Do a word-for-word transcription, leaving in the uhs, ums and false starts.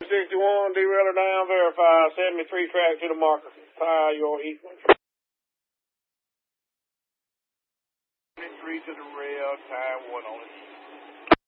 sixty-one, derailer down, verify, seventy-three track to the marker. Tire your equal. seventy-three to the rail, tire one on it.